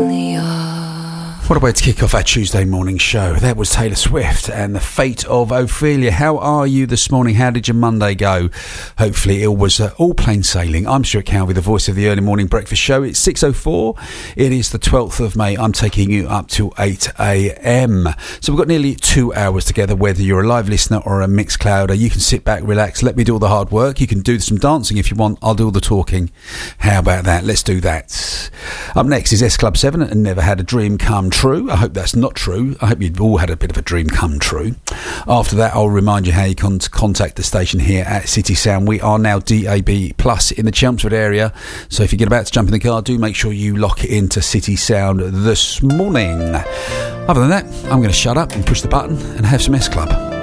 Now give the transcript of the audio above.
What a way to kick off our Tuesday morning show. That was Taylor Swift and The Fate of Ophelia. How are you this morning? How did your Monday go? Hopefully it was all plain sailing. I'm Stuart Calvey, the voice of the early morning breakfast show. It's 6:04. It is the 12th of May. I'm taking you up till 8 a.m. So we've got nearly 2 hours together. Whether you're a live listener or a mixed clouder, you can sit back, relax, let me do all the hard work. You can do some dancing if you want. I'll do all the talking. How about that? Let's do that. Up next is S Club 7 and Never Had a Dream Come True. I hope that's not true. I hope you've all had a bit of a dream come true. After that, I'll remind you how you can contact the station here at City Sound. We are now DAB Plus in the Chelmsford area. So if you get about to jump in the car, do make sure you lock it into City Sound this morning. Other than that, I'm going to shut up and push the button and have some S Club.